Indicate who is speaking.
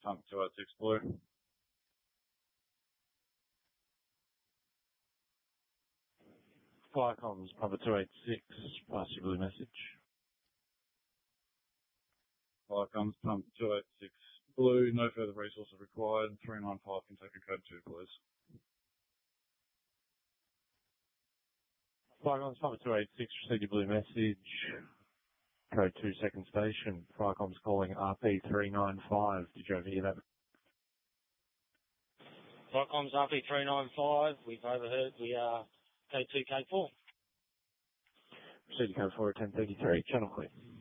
Speaker 1: Pump 286 Blue.
Speaker 2: Flycomms, Papa 286, pass your blue message.
Speaker 1: Flycomms, Pump 286 Blue, no further resources required. 395 Kentucky Code 2, please.
Speaker 2: Flycomms, Papa 286, received your blue message. Code 2, second station. Flycomms calling RP395. Did you overhear that?
Speaker 3: Flycomms RP395, we've overheard. We are K2, K4.
Speaker 2: Received code 4 at 1033. Channel clear.